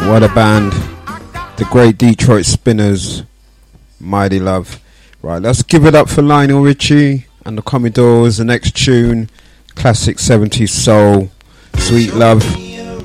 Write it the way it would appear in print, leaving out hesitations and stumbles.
What a band. The great Detroit Spinners. Mighty Love. Right, let's give it up for Lionel Richie and the Commodores. The next tune, classic 70s soul, Sweet Love.